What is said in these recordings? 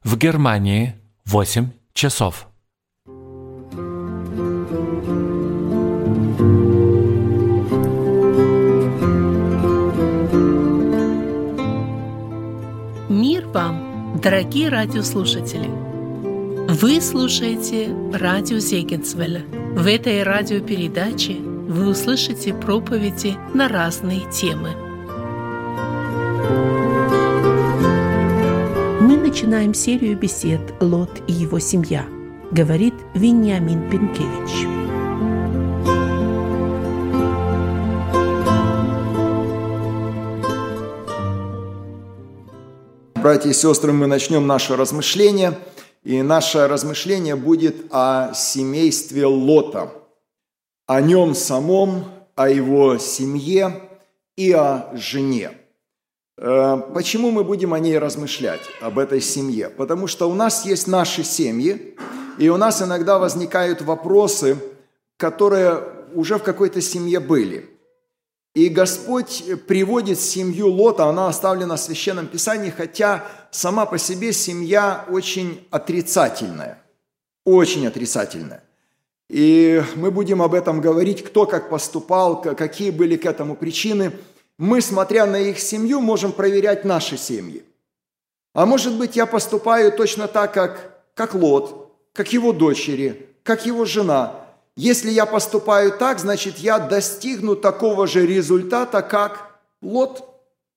В Германии 8 часов. Мир вам, дорогие радиослушатели! Вы слушаете радио Зегенсвелля. В этой радиопередаче вы услышите проповеди на разные темы. Мы начинаем серию бесед «Лот и его семья», говорит Вениамин Пенкевич. Братья и сестры, мы начнем наше размышление, и наше размышление будет о семействе Лота, о нем самом, о его семье и о жене. Почему мы будем о ней размышлять, об этой семье? Потому что у нас есть наши семьи, и у нас иногда возникают вопросы, которые уже в какой-то семье были. И Господь приводит семью Лота, она оставлена в Священном Писании, хотя сама по себе семья очень отрицательная. Очень отрицательная. И мы будем об этом говорить, кто как поступал, какие были к этому причины. Мы, смотря на их семью, можем проверять наши семьи. А может быть, я поступаю точно так, как Лот, как его дочери, как его жена. Если я поступаю так, значит, я достигну такого же результата, как Лот.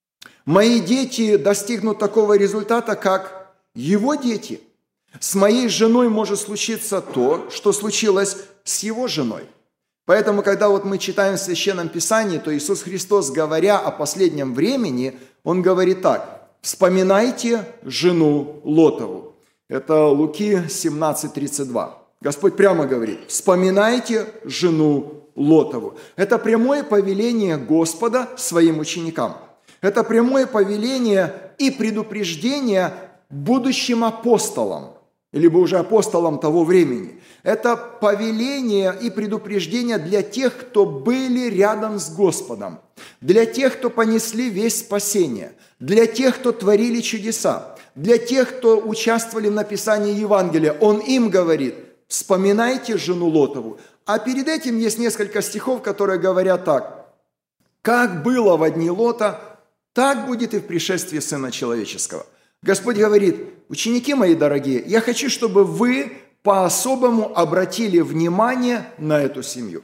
Мои дети достигнут такого результата, как его дети. С моей женой может случиться то, что случилось с его женой. Поэтому, когда вот мы читаем в Священном Писании, то Иисус Христос, говоря о последнем времени, Он говорит так: «Вспоминайте жену Лотову». Это Луки 17:32. Господь прямо говорит: «Вспоминайте жену Лотову». Это прямое повеление Господа своим ученикам. Это прямое повеление и предупреждение будущим апостолам, либо уже апостолам того времени. Это повеление и предупреждение для тех, кто были рядом с Господом, для тех, кто понесли весть спасения, для тех, кто творили чудеса, для тех, кто участвовали в написании Евангелия. Он им говорит: вспоминайте жену Лотову. А перед этим есть несколько стихов, которые говорят так: «Как было во дни Лота, так будет и в пришествии Сына Человеческого». Господь говорит: ученики мои дорогие, я хочу, чтобы вы по-особому обратили внимание на эту семью.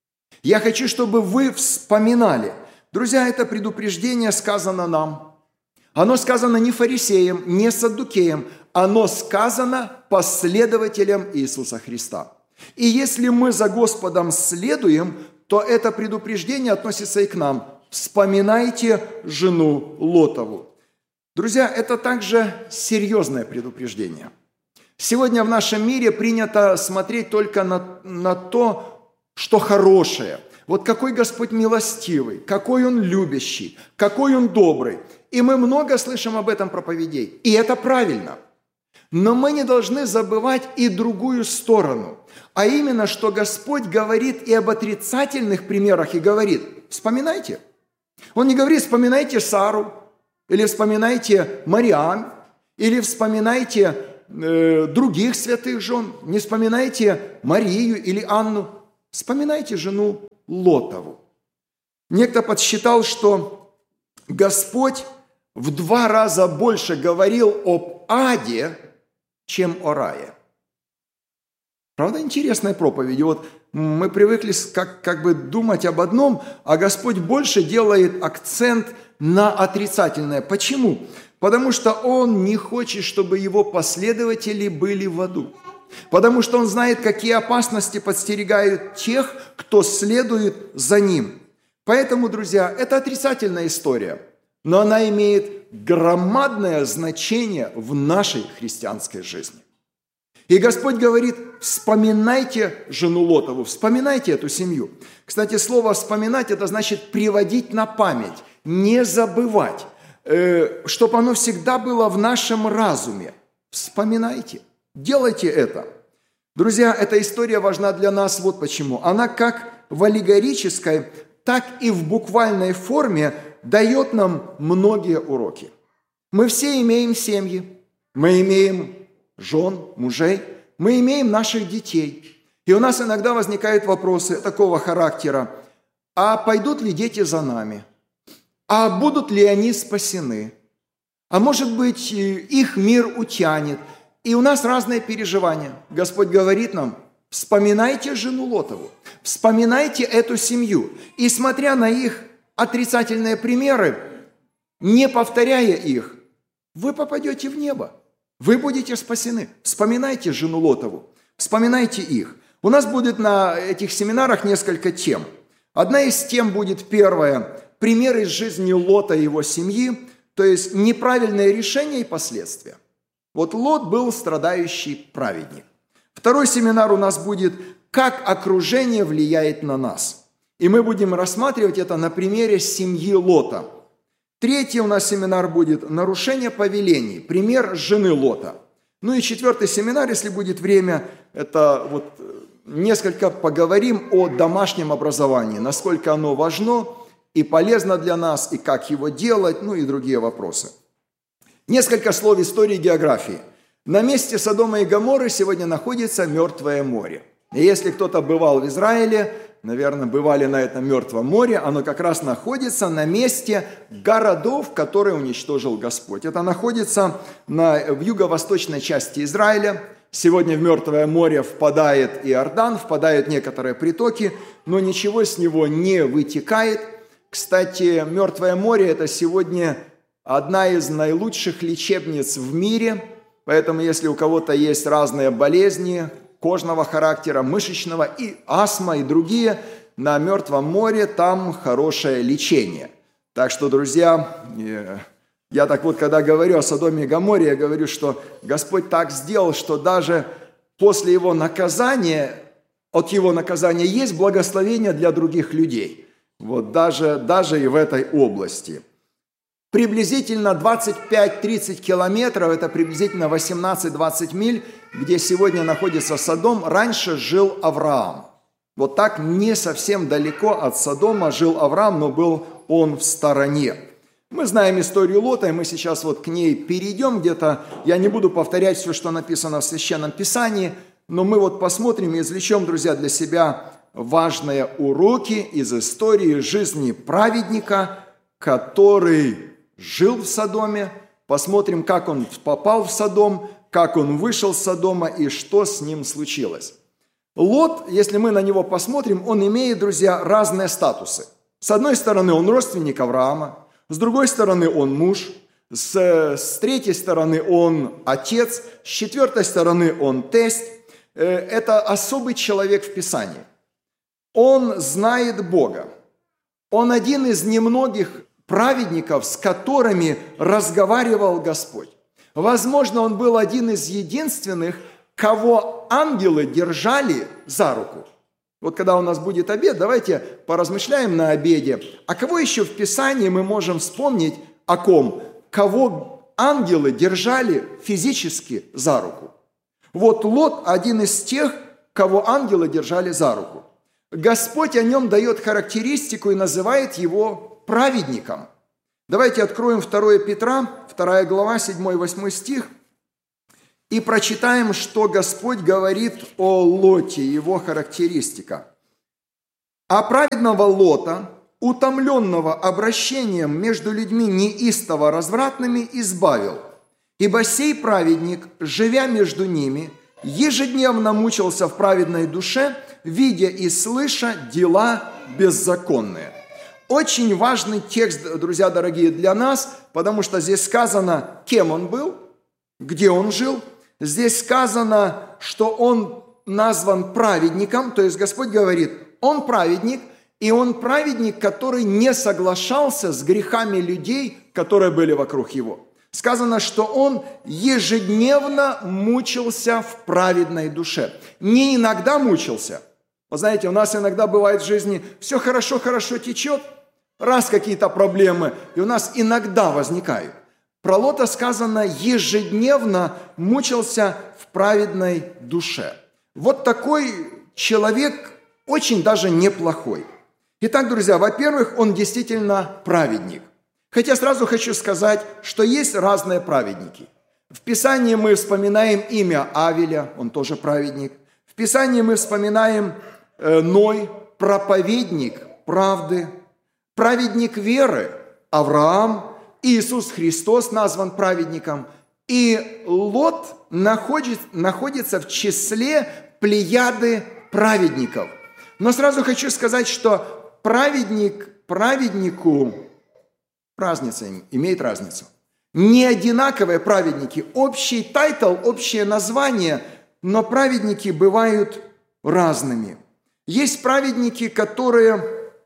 Я хочу, чтобы вы вспоминали. Друзья, это предупреждение сказано нам. Оно сказано не фарисеям, не саддукеям, оно сказано последователям Иисуса Христа. И если мы за Господом следуем, то это предупреждение относится и к нам. Вспоминайте жену Лотову. Друзья, это также серьезное предупреждение. Сегодня в нашем мире принято смотреть только на то, что хорошее. Вот какой Господь милостивый, какой Он любящий, какой Он добрый. И мы много слышим об этом проповедей. И это правильно. Но мы не должны забывать и другую сторону. А именно, что Господь говорит и об отрицательных примерах, и говорит: вспоминайте. Он не говорит: вспоминайте Сару, или вспоминайте Мариам, или вспоминайте других святых жен, не вспоминайте Марию или Анну, вспоминайте жену Лотову. Некто подсчитал, что Господь в 2 раза больше говорил об аде, чем о рае. Правда, интересная проповедь. Вот мы привыкли как бы думать об одном, а Господь больше делает акцент на отрицательное. Почему? Потому что Он не хочет, чтобы Его последователи были в аду. Потому что Он знает, какие опасности подстерегают тех, кто следует за Ним. Поэтому, друзья, это отрицательная история, но она имеет громадное значение в нашей христианской жизни. И Господь говорит: вспоминайте жену Лотову, вспоминайте эту семью. Кстати, слово «вспоминать» – это значит приводить на память, не забывать, чтобы оно всегда было в нашем разуме. Вспоминайте, делайте это. Друзья, эта история важна для нас вот почему. Она как в аллегорической, так и в буквальной форме дает нам многие уроки. Мы все имеем семьи. мы имеем жен, мужей, мы имеем наших детей. И у нас иногда возникают вопросы такого характера. А пойдут ли дети за нами? А будут ли они спасены? А может быть, их мир утянет? И у нас разные переживания. Господь говорит нам: вспоминайте жену Лотову, вспоминайте эту семью. И смотря на их отрицательные примеры, не повторяя их, вы попадете в небо. Вы будете спасены. Вспоминайте жену Лотову, вспоминайте их. У нас будет на этих семинарах несколько тем. Одна из тем будет первая – пример из жизни Лота и его семьи, то есть неправильное решение и последствия. Вот Лот был страдающий праведник. Второй семинар у нас будет «Как окружение влияет на нас». И мы будем рассматривать это на примере семьи Лота. Третий у нас семинар будет «Нарушение повелений», пример жены Лота. Ну и четвертый семинар, если будет время, это вот несколько поговорим о домашнем образовании, насколько оно важно и полезно для нас, и как его делать, ну и другие вопросы. Несколько слов истории и географии. На месте Содома и Гоморры сегодня находится Мертвое море. И если кто-то бывал в Израиле, наверное, бывали на этом Мертвом море, оно как раз находится на месте городов, которые уничтожил Господь. Это находится в юго-восточной части Израиля. Сегодня в Мертвое море впадает Иордан, впадают некоторые притоки, но ничего с него не вытекает. Кстати, Мертвое море – это сегодня одна из наилучших лечебниц в мире, поэтому если у кого-то есть разные болезни кожного характера, мышечного, и астма, и другие, на Мертвом море там хорошее лечение. Так что, друзья, я так вот, когда говорю о Содоме и Гоморре, я говорю, что Господь так сделал, что даже после его наказания, от его наказания есть благословение для других людей. Вот даже и в этой области. Приблизительно 25-30 километров, это приблизительно 18-20 миль, где сегодня находится Содом, раньше жил Авраам. Вот так не совсем далеко от Содома жил Авраам, но был он в стороне. Мы знаем историю Лота, и мы сейчас вот к ней перейдем где-то. Я не буду повторять все, что написано в Священном Писании, но мы вот посмотрим и извлечем, друзья, для себя важные уроки из истории жизни праведника, который жил в Содоме. Посмотрим, как он попал в Содом, как он вышел с Содома и что с ним случилось. Лот, если мы на него посмотрим, он имеет, друзья, разные статусы. С одной стороны, он родственник Авраама, с другой стороны, он муж, с третьей стороны, он отец, с четвертой стороны, он тесть. Это особый человек в Писании. Он знает Бога. Он один из немногих праведников, с которыми разговаривал Господь. Возможно, он был один из единственных, кого ангелы держали за руку. Вот когда у нас будет обед, давайте поразмышляем на обеде. А кого еще в Писании мы можем вспомнить, о ком? Кого ангелы держали физически за руку? Вот Лот один из тех, кого ангелы держали за руку. Господь о нем дает характеристику и называет его праведником. Давайте откроем 2 Петра, 2 глава, 7-8 стих, и прочитаем, что Господь говорит о Лоте, его характеристика. «А праведного Лота, утомленного обращением между людьми неистово развратными, избавил, ибо сей праведник, живя между ними, ежедневно мучился в праведной душе, видя и слыша дела беззаконные». Очень важный текст, друзья дорогие, для нас, потому что здесь сказано, кем он был, где он жил. Здесь сказано, что он назван праведником, то есть Господь говорит, он праведник, и он праведник, который не соглашался с грехами людей, которые были вокруг его. Сказано, что он ежедневно мучился в праведной душе. Не иногда мучился. Вы знаете, у нас иногда бывает в жизни все хорошо течет, раз какие-то проблемы, и у нас иногда возникают. Про Лота сказано, ежедневно мучился в праведной душе. Вот такой человек очень даже неплохой. Итак, друзья, во-первых, он действительно праведник. Хотя сразу хочу сказать, что есть разные праведники. В Писании мы вспоминаем имя Авеля, он тоже праведник. В Писании мы вспоминаем Ной, проповедник правды, праведник веры, Авраам, Иисус Христос назван праведником. И Лот находится в числе плеяды праведников. Но сразу хочу сказать, что праведнику разница имеет разницу. Не одинаковые праведники, общий тайтл, общее название, но праведники бывают разными. Есть праведники, которые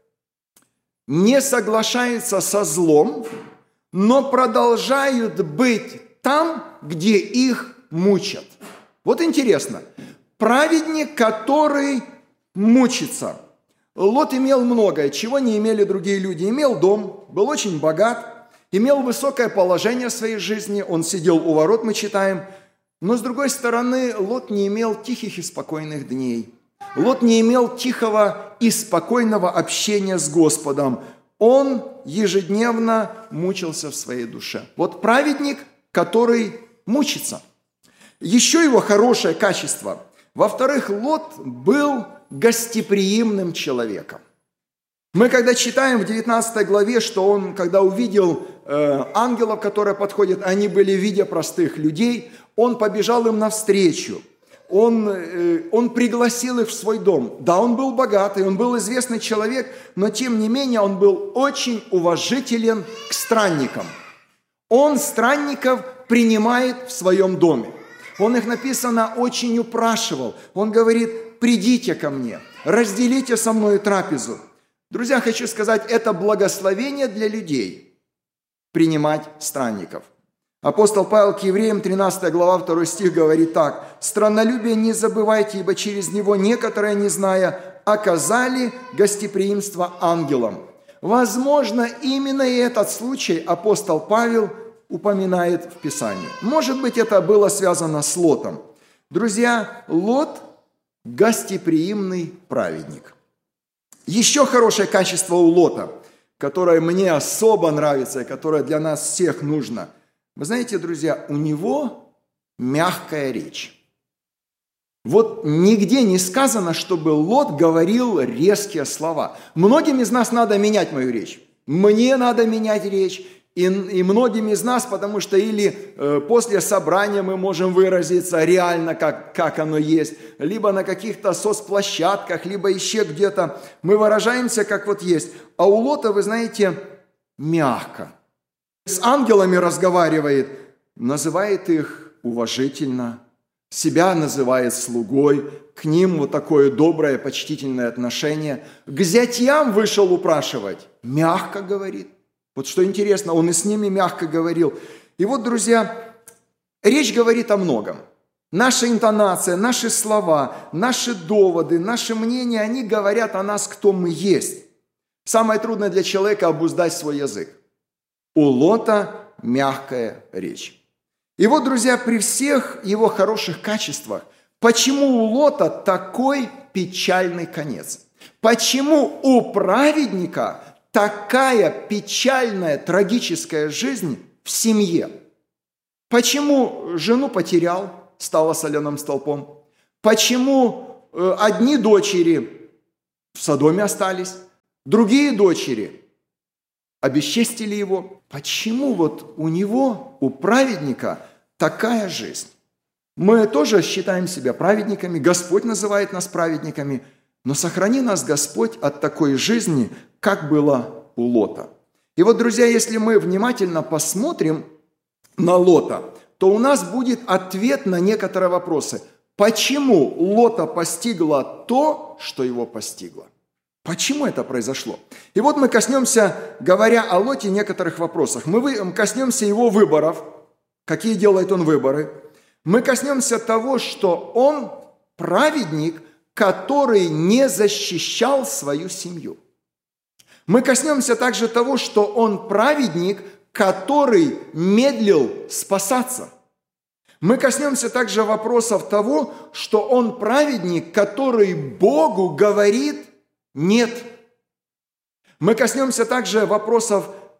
не соглашаются со злом, но продолжают быть там, где их мучат. Вот интересно. Праведник, который мучится. Лот имел многое, чего не имели другие люди. Имел дом, был очень богат, имел высокое положение в своей жизни, он сидел у ворот, мы читаем. Но с другой стороны, Лот не имел тихих и спокойных дней. Лот не имел тихого и спокойного общения с Господом. Он ежедневно мучился в своей душе. Вот праведник, который мучится. Еще его хорошее качество. Во-вторых, Лот был гостеприимным человеком. Мы когда читаем в 19 главе, что он, когда увидел ангелов, которые подходят, они были в виде простых людей, он побежал им навстречу. Он пригласил их в свой дом. Да, он был богатый, он был известный человек, но тем не менее он был очень уважителен к странникам. Он странников принимает в своем доме. Он их, написано, очень упрашивал. Он говорит: придите ко мне, разделите со мной трапезу. Друзья, хочу сказать, это благословение для людей принимать странников. Апостол Павел к евреям, 13 глава, 2 стих говорит так: «Страннолюбие не забывайте, ибо через него некоторые, не зная, оказали гостеприимство ангелам». Возможно, именно и этот случай апостол Павел упоминает в Писании. Может быть, это было связано с Лотом. Друзья, Лот – гостеприимный праведник. Еще хорошее качество у Лота, которое мне особо нравится и которое для нас всех нужно. Вы знаете, друзья, у него мягкая речь. Вот нигде не сказано, чтобы Лот говорил резкие слова. Многим из нас надо менять мою речь. Мне надо менять речь. И многим из нас, потому что или после собрания мы можем выразиться реально, как оно есть, либо на каких-то соцплощадках, либо еще где-то. Мы выражаемся, как вот есть. А у Лота, вы знаете, мягко. С ангелами разговаривает, называет их уважительно, себя называет слугой, к ним вот такое доброе, почтительное отношение. К зятьям вышел упрашивать, мягко говорит. Вот что интересно, он и с ними мягко говорил. И вот, друзья, речь говорит о многом. Наша интонация, наши слова, наши доводы, наши мнения, они говорят о нас, кто мы есть. Самое трудное для человека – обуздать свой язык. У Лота мягкая речь. И вот, друзья, при всех его хороших качествах, почему у Лота такой печальный конец? Почему у праведника такая печальная, трагическая жизнь в семье? Почему жену потерял, стала соленым столпом? Почему одни дочери в Содоме остались, другие дочери обесчестили его? Почему вот у него, у праведника, такая жизнь? Мы тоже считаем себя праведниками, Господь называет нас праведниками, но сохрани нас, Господь, от такой жизни, как было у Лота. И вот, друзья, если мы внимательно посмотрим на Лота, то у нас будет ответ на некоторые вопросы. Почему Лота постигло то, что его постигло? Почему это произошло? И вот мы коснемся, говоря о Лоте, некоторых вопросов. Мы коснемся его выборов, какие делает он выборы. Мы коснемся того, что он праведник, который не защищал свою семью. Мы коснемся также того, что он праведник, который медлил спасаться. Мы коснемся также вопросов того, что он праведник, который Богу говорит «нет». Мы коснемся также вопросов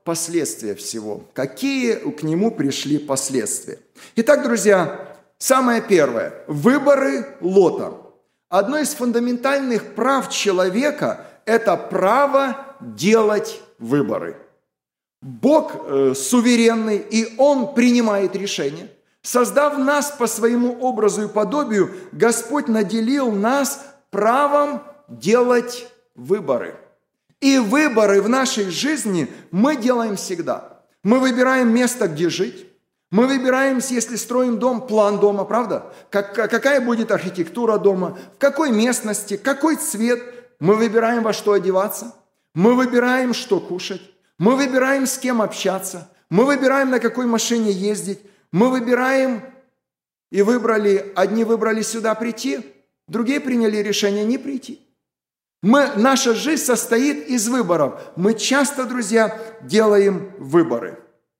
последствия всего. Какие к нему пришли последствия? Итак, друзья, самое первое. Выборы Лота. Одно из фундаментальных прав человека – это право делать выборы. Бог суверенный, и Он принимает решения. Создав нас по своему образу и подобию, Господь наделил нас правом делать выборы. И выборы в нашей жизни мы делаем всегда. Мы выбираем место, где жить. Мы выбираем, если строим дом, план дома, правда? Какая будет архитектура дома, в какой местности, какой цвет. Мы выбираем, во что одеваться. Мы выбираем, что кушать. Мы выбираем, с кем общаться. Мы выбираем, на какой машине ездить. Мы выбираем и выбрали, одни выбрали сюда прийти, другие приняли решение не прийти. Наша жизнь состоит из выборов. Мы часто, друзья, делаем выборы.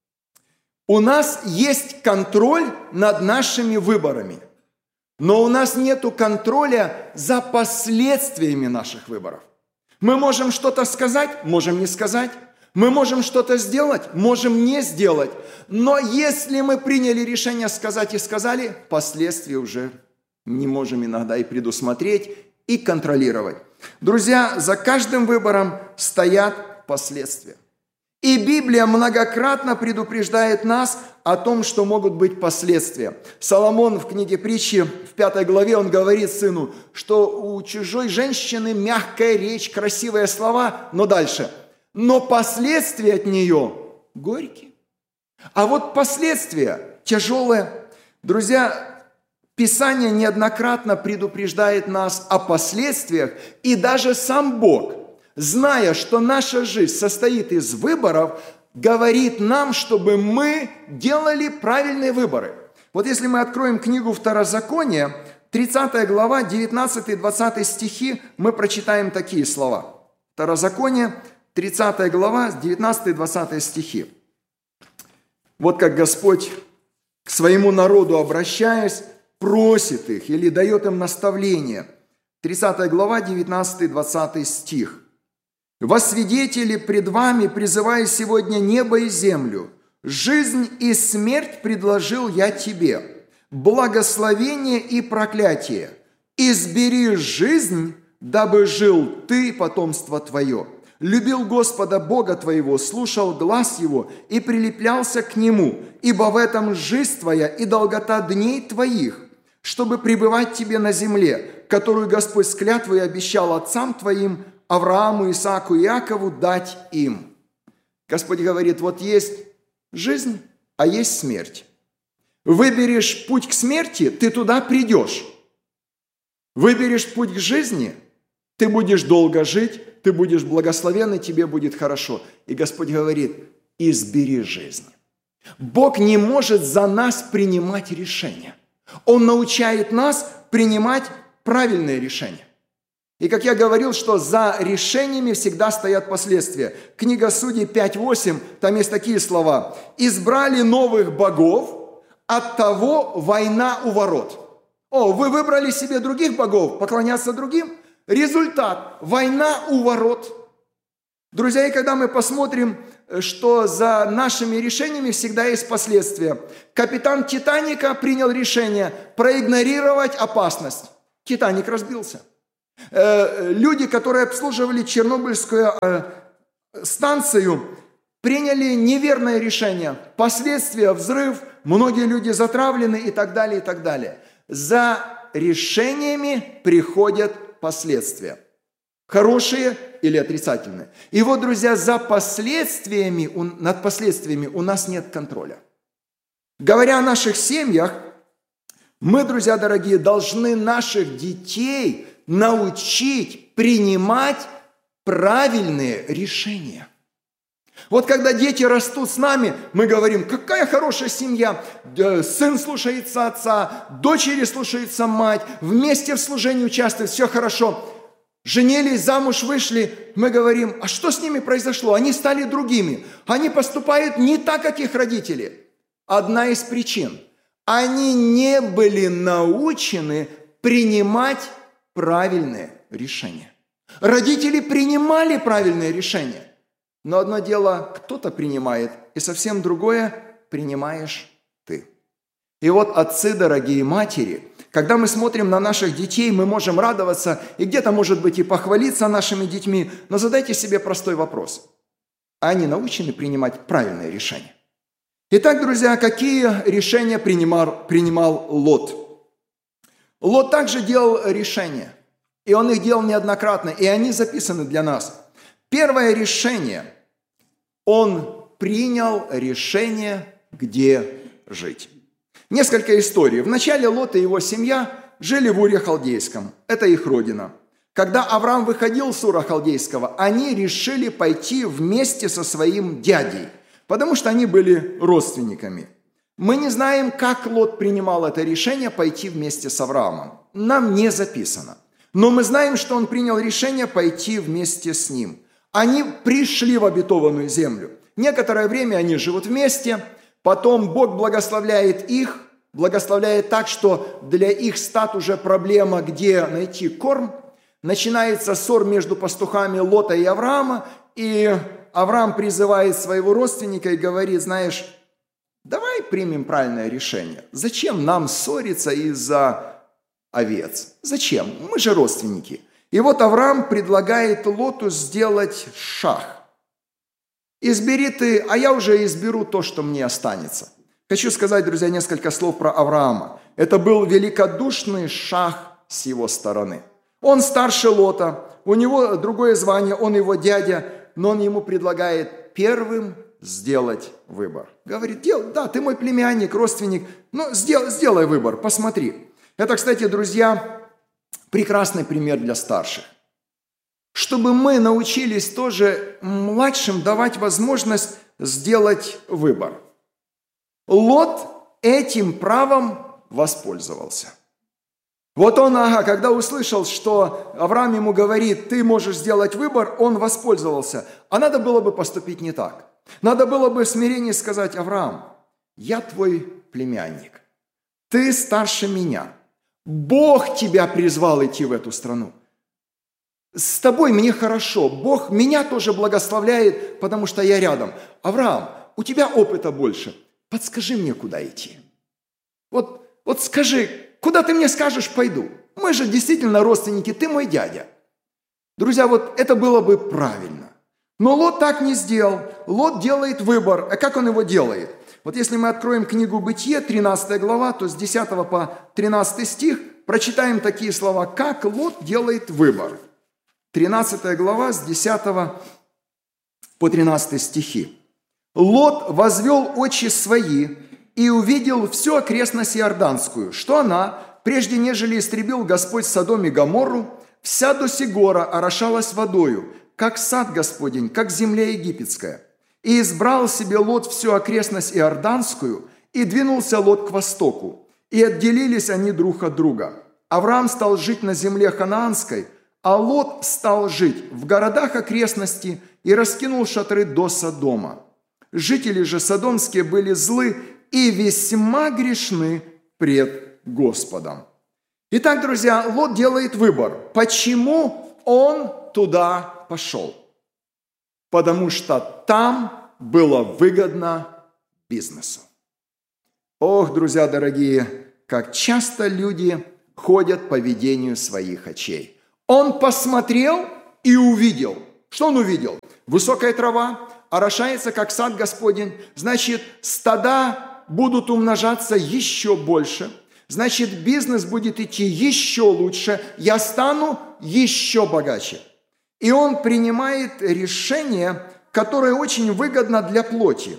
У нас есть контроль над нашими выборами, но у нас нет контроля за последствиями наших выборов. Мы можем что-то сказать, можем не сказать. Мы можем что-то сделать, можем не сделать. Но если мы приняли решение сказать и сказали, последствия уже не можем иногда и предусмотреть, и контролировать. Друзья, за каждым выбором стоят последствия. И Библия многократно предупреждает нас о том, что могут быть последствия. Соломон в книге Притчи, в 5 главе, он говорит сыну, что у чужой женщины мягкая речь, красивые слова, но дальше – но последствия от нее горькие. А вот последствия тяжелые. Друзья, Писание неоднократно предупреждает нас о последствиях, и даже сам Бог, зная, что наша жизнь состоит из выборов, говорит нам, чтобы мы делали правильные выборы. Вот если мы откроем книгу Второзакония, 30 глава, 19-20 стихи, мы прочитаем такие слова. Второзаконие, 30 глава, 19-20 стихи. Вот как Господь к своему народу, обращаясь, просит их или дает им наставление. 30 глава, 19-20 стих. «Во свидетели пред вами призываю сегодня небо и землю. Жизнь и смерть предложил я тебе, благословение и проклятие. Избери жизнь, дабы жил ты и потомство твое. Любил Господа Бога твоего, слушал глас Его и прилеплялся к Нему, ибо в этом жизнь твоя и долгота дней твоих, чтобы пребывать тебе на земле, которую Господь с клятвой обещал отцам твоим, Аврааму, Исааку и Иакову, дать им». Господь говорит, вот есть жизнь, а есть смерть. Выберешь путь к смерти, ты туда придешь. Выберешь путь к жизни, ты будешь долго жить, ты будешь благословен, и тебе будет хорошо. И Господь говорит, избери жизнь. Бог не может за нас принимать решения. Он научает нас принимать правильные решения. И как я говорил, что за решениями всегда стоят последствия. Книга Судей 5:8, там есть такие слова. «Избрали новых богов, оттого война у ворот». О, вы выбрали себе других богов, поклоняться другим? Результат – война у ворот. Друзья, и когда мы посмотрим, что за нашими решениями всегда есть последствия. Капитан «Титаника» принял решение проигнорировать опасность. «Титаник» разбился. Люди, которые обслуживали Чернобыльскую станцию, приняли неверное решение. Последствия – взрыв, многие люди затравлены и так далее, и так далее. За решениями приходят последствия. Хорошие или отрицательные. И вот, друзья, над последствиями у нас нет контроля. Говоря о наших семьях, мы, друзья дорогие, должны наших детей научить принимать правильные решения. Вот когда дети растут с нами, мы говорим, какая хорошая семья, сын слушается отца, дочери слушаются мать, вместе в служении участвуют, все хорошо. Женились, замуж вышли, мы говорим, а что с ними произошло? Они стали другими, они поступают не так, как их родители. Одна из причин – они не были научены принимать правильные решения. Родители принимали правильные решения, Но одно дело кто-то принимает, и совсем другое принимаешь ты. И вот, отцы, дорогие матери, когда мы смотрим на наших детей, мы можем радоваться и где-то, может быть, и похвалиться нашими детьми, но задайте себе простой вопрос. Они научены принимать правильные решения? Итак, друзья, какие решения принимал Лот? Лот также делал решения, и он их делал неоднократно, и они записаны для нас. Первое решение. Он принял решение, где жить. Несколько историй. Вначале Лот и его семья жили в Уре Халдейском. Это их родина. Когда Авраам выходил с Ура Халдейского, они решили пойти вместе со своим дядей, потому что они были родственниками. Мы не знаем, как Лот принимал это решение пойти вместе с Авраамом. Нам не записано. Но мы знаем, что он принял решение пойти вместе с ним. Они пришли в обетованную землю. Некоторое время они живут вместе, потом Бог благословляет их, благословляет так, что для их стад уже проблема, где найти корм. Начинается ссор между пастухами Лота и Авраама, и Авраам призывает своего родственника и говорит: знаешь, давай примем правильное решение. Зачем нам ссориться из-за овец? Зачем? Мы же родственники. И вот Авраам предлагает Лоту сделать шах. Избери ты, а я уже изберу то, что мне останется. Хочу сказать, друзья, несколько слов про Авраама. Это был великодушный шах с его стороны. Он старше Лота, у него другое звание, он его дядя, но он ему предлагает первым сделать выбор. Говорит: да, ты мой племянник, родственник, но сделай выбор, посмотри. Это, кстати, друзья, прекрасный пример для старших. Чтобы мы научились тоже младшим давать возможность сделать выбор. Лот этим правом воспользовался. Вот он, когда услышал, что Авраам ему говорит: ты можешь сделать выбор, он воспользовался. А надо было бы поступить не так. Надо было бы в смирении сказать: Авраам, я твой племянник, ты старше меня. Бог тебя призвал идти в эту страну. С тобой мне хорошо. Бог меня тоже благословляет, потому что я рядом. Авраам, у тебя опыта больше. Подскажи мне, куда идти. Вот скажи, куда ты мне скажешь, пойду. Мы же действительно родственники, ты мой дядя. Друзья, вот это было бы правильно. Но Лот так не сделал. Лот делает выбор. А как он его делает? Вот если мы откроем книгу Бытие, 13 глава, то с 10 по 13 стих, прочитаем такие слова, как Лот делает выбор. 13 глава с 10 по 13 стихи. Лот возвел очи свои и увидел всю окрестность Иорданскую, что она, прежде нежели истребил Господь Содом и Гоморру, вся до сих гора орошалась водою, как сад Господень, как земля египетская. И избрал себе Лот всю окрестность Иорданскую, и двинулся Лот к востоку. И отделились они друг от друга. Авраам стал жить на земле ханаанской, а Лот стал жить в городах окрестности и раскинул шатры до Содома. Жители же содомские были злы и весьма грешны пред Господом. Итак, друзья, Лот делает выбор. Почему он туда пошел? Потому что там было выгодно бизнесу. Ох, друзья дорогие, как часто люди ходят по видению своих очей. Он посмотрел и увидел. Что он увидел? Высокая трава орошается, как сад Господень. Значит, стада будут умножаться еще больше. Значит, бизнес будет идти еще лучше. Я стану еще богаче. И он принимает решение, которое очень выгодно для плоти.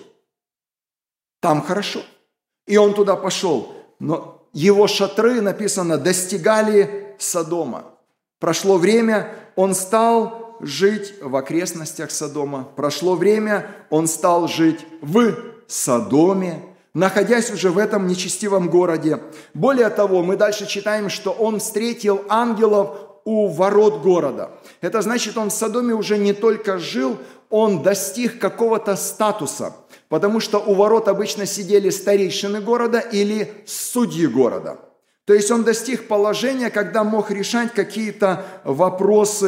Там хорошо. И он туда пошел. Но его шатры, написано, достигали Содома. Прошло время, он стал жить в окрестностях Содома. Прошло время, он стал жить в Содоме, находясь уже в этом нечестивом городе. Более того, мы дальше читаем, что он встретил ангелов у ворот города. Это значит, он в Содоме уже не только жил, он достиг какого-то статуса, потому что у ворот обычно сидели старейшины города или судьи города. То есть он достиг положения, когда мог решать какие-то вопросы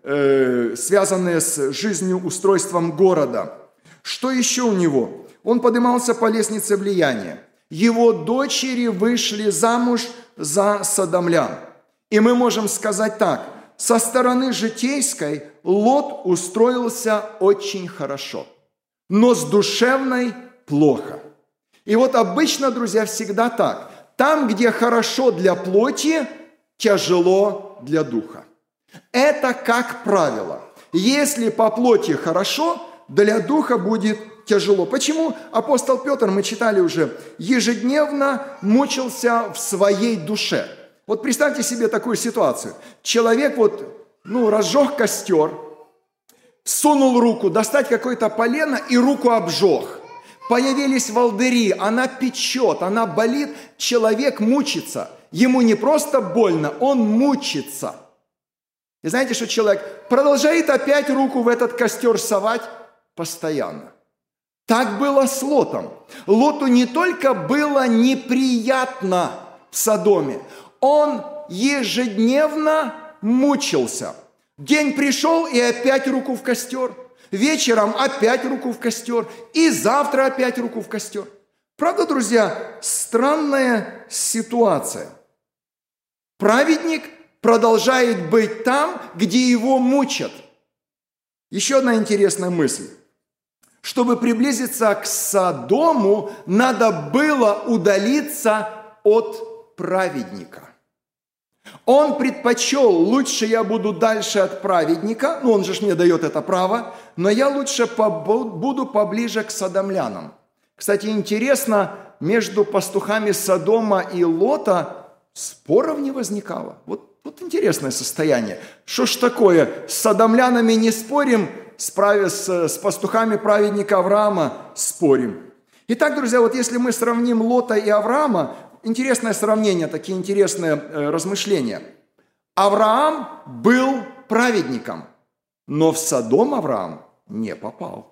связанные с жизнью, устройством города. Что еще у него? Он поднимался по лестнице влияния. Его дочери вышли замуж за содомлян. И мы можем сказать так: со стороны житейской Лот устроился очень хорошо, но с душевной плохо. И вот обычно, друзья, всегда так. Там, где хорошо для плоти, тяжело для духа. Это как правило. Если по плоти хорошо, для духа будет тяжело. Почему апостол Петр, мы читали уже, ежедневно мучился в своей душе? Вот представьте себе такую ситуацию. Человек разжег костер, сунул руку, достать какое-то полено и руку обжег. Появились волдыри, она печет, она болит, человек мучится. Ему не просто больно, он мучится. И знаете, что человек продолжает опять руку в этот костер совать постоянно. Так было с Лотом. Лоту не только было неприятно в Содоме, он ежедневно мучился. День пришел и опять руку в костер. Вечером опять руку в костер. И завтра опять руку в костер. Правда, друзья, странная ситуация. Праведник продолжает быть там, где его мучат. Еще одна интересная мысль. Чтобы приблизиться к Содому, надо было удалиться от праведника. Он предпочел: лучше я буду дальше от праведника, он же мне дает это право, но я лучше буду поближе к содомлянам. Кстати, интересно, между пастухами Содома и Лота споров не возникало. Вот интересное состояние. Что ж такое, с содомлянами не спорим, с пастухами праведника Авраама спорим. Итак, друзья, вот если мы сравним Лота и Авраама, интересное сравнение, такие интересные размышления. Авраам был праведником, но в Содом Авраам не попал.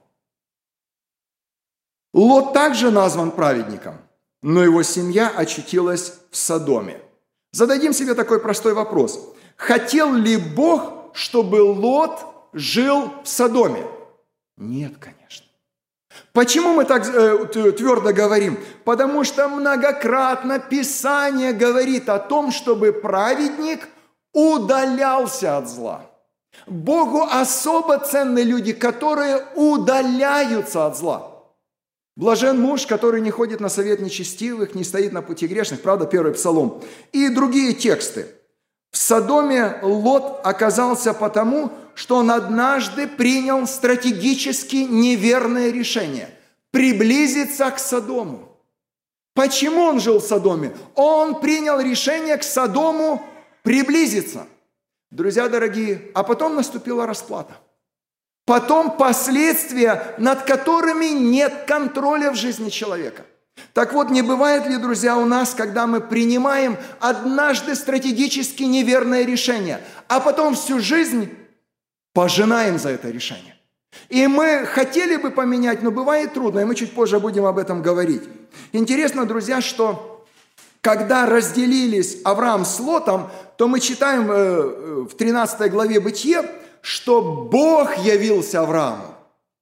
Лот также назван праведником, но его семья очутилась в Содоме. Зададим себе такой простой вопрос. Хотел ли Бог, чтобы Лот жил в Содоме? Нет, конечно. Почему мы так твердо говорим? Потому что многократно Писание говорит о том, чтобы праведник удалялся от зла. Богу особо ценны люди, которые удаляются от зла. Блажен муж, который не ходит на совет нечестивых, не стоит на пути грешных. Правда, 1 Псалом. И другие тексты. В Содоме Лот оказался потому, что он однажды принял стратегически неверное решение – приблизиться к Содому. Почему он жил в Содоме? Он принял решение к Содому приблизиться. Друзья дорогие, а потом наступила расплата. Потом последствия, над которыми нет контроля в жизни человека. Так вот, не бывает ли, друзья, у нас, когда мы принимаем однажды стратегически неверное решение, а потом всю жизнь пожинаем за это решение? И мы хотели бы поменять, но бывает трудно, и мы чуть позже будем об этом говорить. Интересно, друзья, что когда разделились Авраам с Лотом, то мы читаем в 13 главе Бытие, что Бог явился Аврааму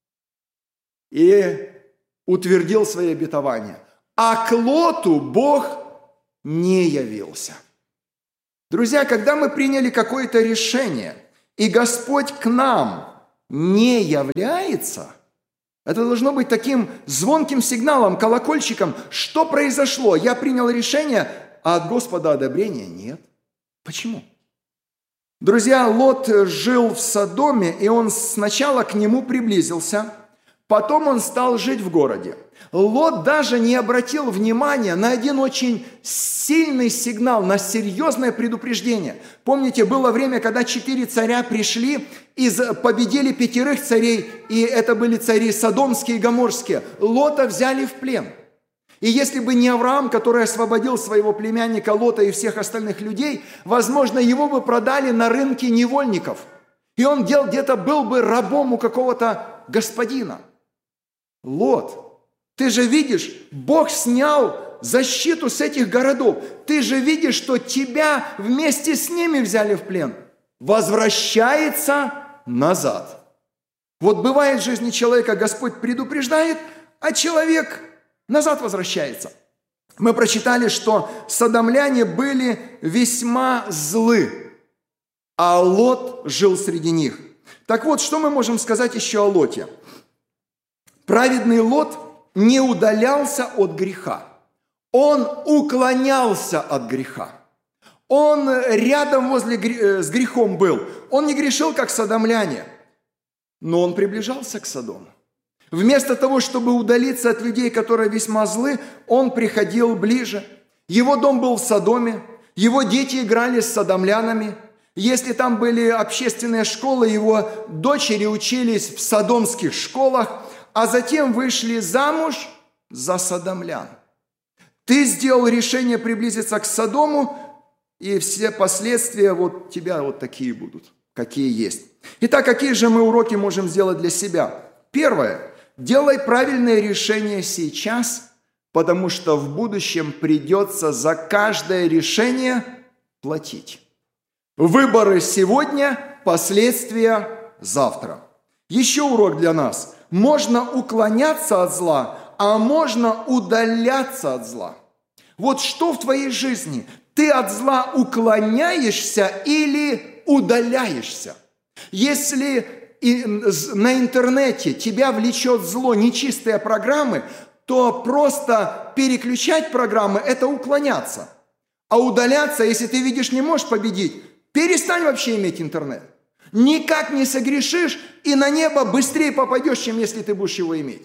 и утвердил свои обетования. А к Лоту Бог не явился. Друзья, когда мы приняли какое-то решение, и Господь к нам не является, это должно быть таким звонким сигналом, колокольчиком. Что произошло? Я принял решение, а от Господа одобрения нет. Почему? Друзья, Лот жил в Содоме, и он сначала к нему приблизился, потом он стал жить в городе. Лот даже не обратил внимания на один очень сильный сигнал, на серьезное предупреждение. Помните, было время, когда 4 царя пришли и победили 5 царей, и это были цари содомские и гоморские. Лота взяли в плен. И если бы не Авраам, который освободил своего племянника Лота и всех остальных людей, возможно, его бы продали на рынке невольников. И он где-то был бы рабом у какого-то господина. Лот, ты же видишь, Бог снял защиту с этих городов. Ты же видишь, что тебя вместе с ними взяли в плен. Возвращается назад. Вот бывает в жизни человека, Господь предупреждает, а человек назад возвращается. Мы прочитали, что содомляне были весьма злы, а Лот жил среди них. Так вот, что мы можем сказать еще о Лоте? Праведный Лот не удалялся от греха. Он уклонялся от греха. Он рядом с грехом был. Он не грешил, как содомляне, но он приближался к Содому. Вместо того, чтобы удалиться от людей, которые весьма злы, он приходил ближе. Его дом был в Содоме, его дети играли с содомлянами. Если там были общественные школы, его дочери учились в содомских школах, а затем вышли замуж за содомлян. Ты сделал решение приблизиться к Содому, и все последствия вот тебя вот такие будут, какие есть. Итак, какие же мы уроки можем сделать для себя? Первое. Делай правильное решение сейчас, потому что в будущем придется за каждое решение платить. Выборы сегодня, последствия завтра. Еще урок для нас. Можно уклоняться от зла, а можно удаляться от зла. Вот что в твоей жизни? Ты от зла уклоняешься или удаляешься? Если на интернете тебя влечет зло, нечистые программы, то просто переключать программы – это уклоняться. А удаляться, если ты видишь, не можешь победить, перестань вообще иметь интернет. Никак не согрешишь и на небо быстрее попадешь, чем если ты будешь его иметь.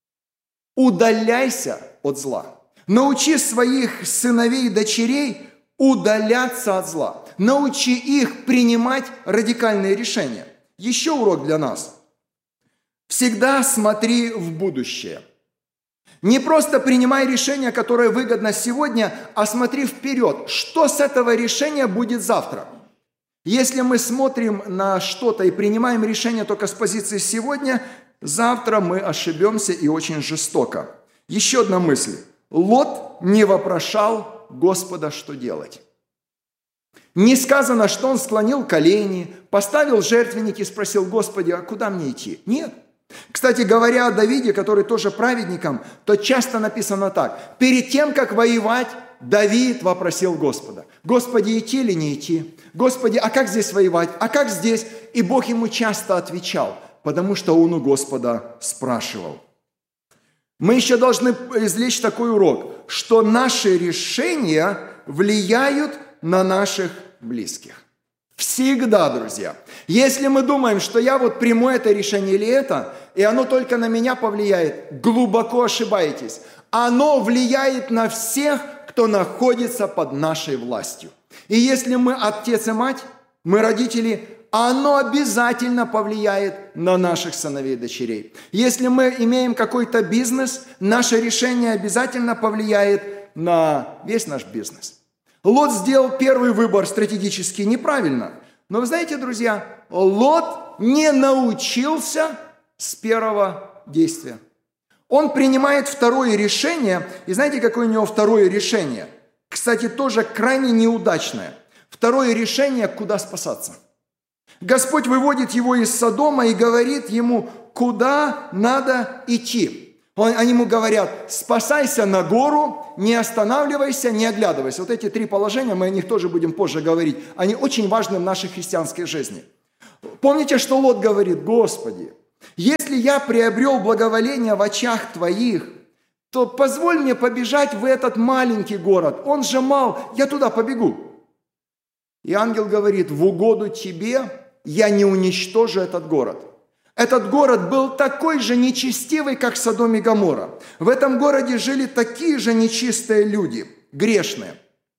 Удаляйся от зла. Научи своих сыновей и дочерей удаляться от зла. Научи их принимать радикальные решения. Еще урок для нас. Всегда смотри в будущее. Не просто принимай решение, которое выгодно сегодня, а смотри вперед. Что с этого решения будет завтра? Если мы смотрим на что-то и принимаем решение только с позиции сегодня, завтра мы ошибемся и очень жестоко. Еще одна мысль. Лот не вопрошал Господа, что делать. Не сказано, что он склонил колени, поставил жертвенник и спросил: Господи, а куда мне идти? Нет. Кстати, говоря о Давиде, который тоже праведником, то часто написано так. Перед тем, как воевать, Давид вопросил Господа: Господи, идти или не идти? Господи, а как здесь воевать? А как здесь? И Бог ему часто отвечал, потому что он у Господа спрашивал. Мы еще должны извлечь такой урок, что наши решения влияют на наших близких. Всегда, друзья. Если мы думаем, что я вот приму это решение или это, и оно только на меня повлияет, глубоко ошибаетесь. Оно влияет на всех, кто находится под нашей властью. И если мы отец и мать, мы родители, оно обязательно повлияет на наших сыновей и дочерей. Если мы имеем какой-то бизнес, наше решение обязательно повлияет на весь наш бизнес. Лот сделал первый выбор стратегически неправильно. Но вы знаете, друзья, Лот не научился с первого действия. Он принимает второе решение. И знаете, какое у него второе решение? Кстати, тоже крайне неудачное. Второе решение – куда спасаться. Господь выводит его из Содома и говорит ему, куда надо идти. Они ему говорят: спасайся на гору, не останавливайся, не оглядывайся. Вот эти три положения, мы о них тоже будем позже говорить. Они очень важны в нашей христианской жизни. Помните, что Лот говорит: Господи, если я приобрел благоволение в очах Твоих, то позволь мне побежать в этот маленький город. Он же мал, я туда побегу. И ангел говорит: в угоду тебе я не уничтожу этот город. Этот город был такой же нечестивый, как Содом и Гоморра. В этом городе жили такие же нечистые люди, грешные.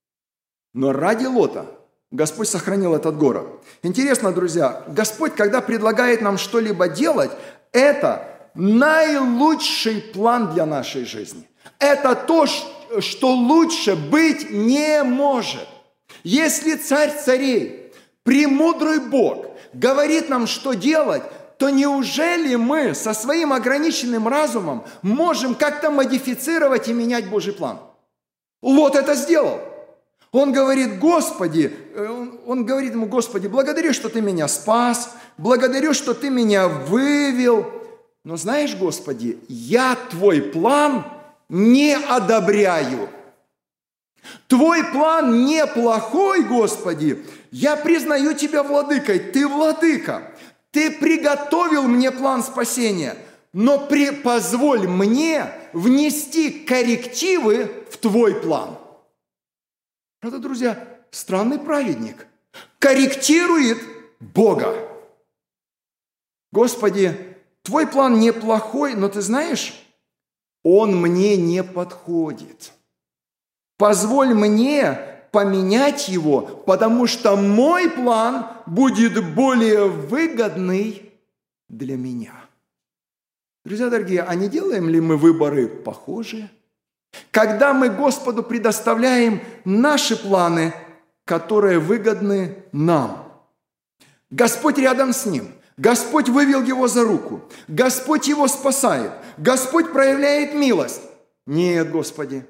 Но ради Лота Господь сохранил этот город. Интересно, друзья, Господь, когда предлагает нам что-либо делать, это наилучший план для нашей жизни. Это то, что лучше быть не может. Если Царь царей, премудрый Бог, говорит нам, что делать, то неужели мы со своим ограниченным разумом можем как-то модифицировать и менять Божий план? Лот это сделал. Он говорит: Господи, он говорит ему: Господи, благодарю, что Ты меня спас, благодарю, что Ты меня вывел. Но знаешь, Господи, я Твой план не одобряю. Твой план неплохой, Господи. Я признаю Тебя владыкой. Ты владыка. Ты приготовил мне план спасения. Но позволь мне внести коррективы в Твой план. Это, друзья, странный праведник. Корректирует Бога. Господи, Твой план неплохой, но Ты знаешь, он мне не подходит. Позволь мне поменять его, потому что мой план будет более выгодный для меня. Друзья дорогие, а не делаем ли мы выборы похожие? Когда мы Господу предоставляем наши планы, которые выгодны нам. Господь рядом с ним. Господь вывел его за руку. Господь его спасает. Господь проявляет милость. Нет, Господи,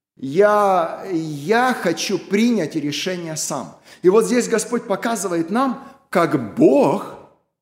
я хочу принять решение сам. И вот здесь Господь показывает нам, как Бог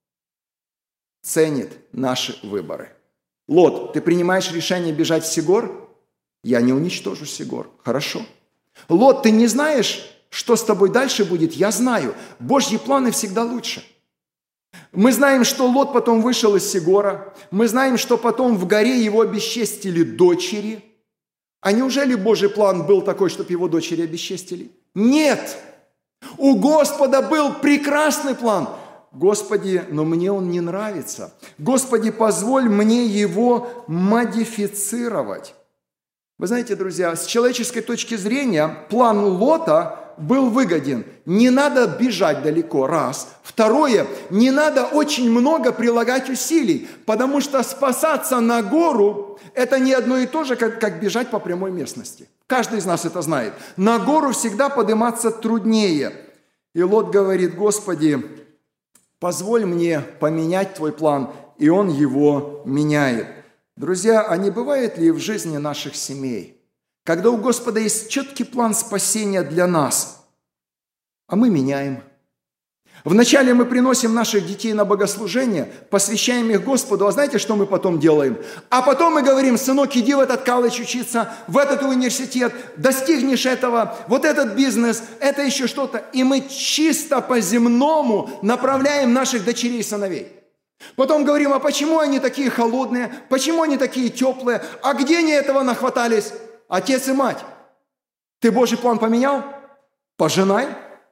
ценит наши выборы. Лот, ты принимаешь решение бежать в Сигор? Я не уничтожу Сигор. Хорошо. Лот, ты не знаешь, что с тобой дальше будет? Я знаю. Божьи планы всегда лучше. Мы знаем, что Лот потом вышел из Сигора. Мы знаем, что потом в горе его обесчестили дочери. А неужели Божий план был такой, чтобы его дочери обесчестили? Нет! У Господа был прекрасный план. Господи, но мне он не нравится. Господи, позволь мне его модифицировать. Вы знаете, друзья, с человеческой точки зрения план Лота был выгоден. Не надо бежать далеко, раз. Второе, не надо очень много прилагать усилий, потому что спасаться на гору – это не одно и то же, как бежать по прямой местности. Каждый из нас это знает. На гору всегда подниматься труднее. И Лот говорит: Господи, позволь мне поменять Твой план, и он его меняет. Друзья, а не бывает ли в жизни наших семей, когда у Господа есть четкий план спасения для нас, а мы меняем? Вначале мы приносим наших детей на богослужение, посвящаем их Господу, а знаете, что мы потом делаем? А потом мы говорим: сынок, иди в этот колледж учиться, в этот университет, достигнешь этого, вот этот бизнес, это еще что-то. И мы чисто по-земному направляем наших дочерей и сыновей. Потом говорим: а почему они такие холодные, почему они такие теплые, а где они этого нахватались? Отец и мать, ты Божий план поменял? Пожинай.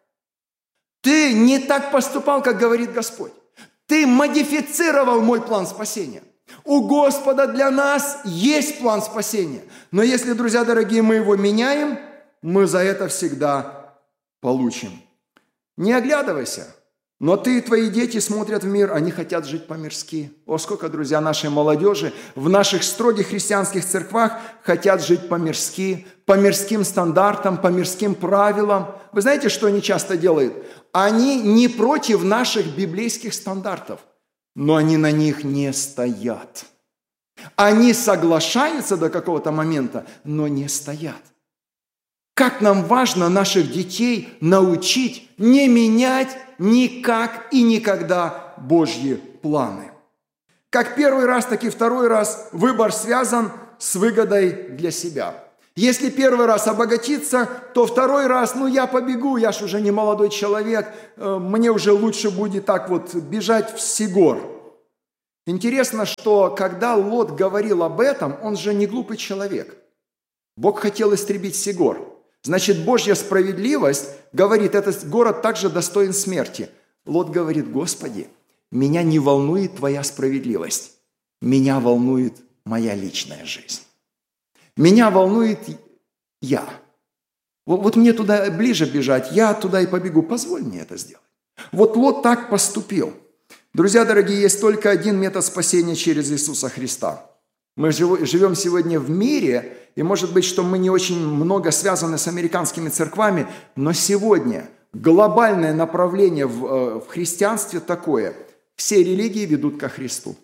Ты не так поступал, как говорит Господь. Ты модифицировал мой план спасения. У Господа для нас есть план спасения. Но если, друзья дорогие, мы его меняем, мы за это всегда получим. Не оглядывайся. Но ты и твои дети смотрят в мир, они хотят жить по-мирски. О, сколько, друзья, нашей молодежи в наших строгих христианских церквах хотят жить по-мирски, по мирским стандартам, по мирским правилам. Вы знаете, что они часто делают? Они не против наших библейских стандартов, но они на них не стоят. Они соглашаются до какого-то момента, но не стоят. Как нам важно наших детей научить не менять никак и никогда Божьи планы. Как первый раз, так и второй раз выбор связан с выгодой для себя. Если первый раз обогатиться, то второй раз, я побегу, я ж уже не молодой человек, мне уже лучше будет так вот бежать в Сигор. Интересно, что когда Лот говорил об этом, он же не глупый человек. Бог хотел истребить Сигор. Значит, Божья справедливость говорит, этот город также достоин смерти. Лот говорит: Господи, меня не волнует Твоя справедливость, меня волнует моя личная жизнь. Меня волнует я. Вот мне туда ближе бежать, я туда и побегу, позволь мне это сделать. Вот Лот так поступил. Друзья дорогие, есть только один метод спасения через Иисуса Христа. Мы живем сегодня в мире, и может быть, что мы не очень много связаны с американскими церквами, но сегодня глобальное направление в христианстве такое: все религии ведут ко Христу.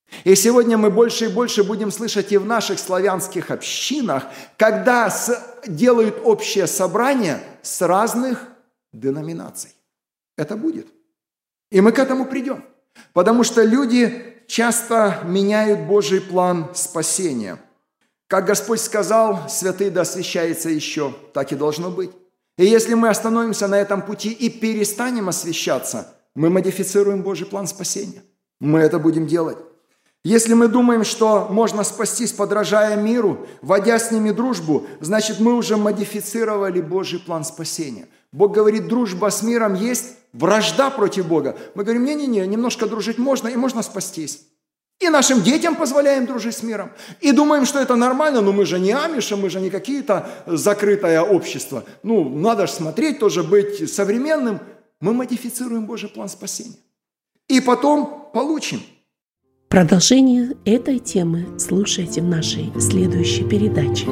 И сегодня мы больше и больше будем слышать и в наших славянских общинах, когда делают общее собрание с разных деноминаций. Это будет. И мы к этому придем. Потому что люди часто меняют Божий план спасения. Как Господь сказал, святые да освящается еще, так и должно быть. И если мы остановимся на этом пути и перестанем освящаться, мы модифицируем Божий план спасения. Мы это будем делать. Если мы думаем, что можно спастись, подражая миру, вводя с ними дружбу, значит, мы уже модифицировали Божий план спасения. Бог говорит, дружба с миром есть, вражда против Бога. Мы говорим, не-не-не, немножко дружить можно, и можно спастись. И нашим детям позволяем дружить с миром. И думаем, что это нормально, но мы же не амиши, мы же не какие-то закрытое общество. Надо же смотреть, тоже быть современным. Мы модифицируем Божий план спасения. И потом получим. Продолжение этой темы слушайте в нашей следующей передаче.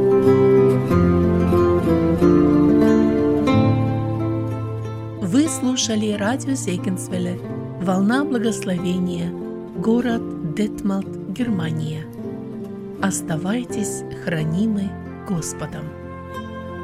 Вы слушали радио Зегенсвелле «Волна благословения», город Детмалт, Германия. Оставайтесь хранимы Господом.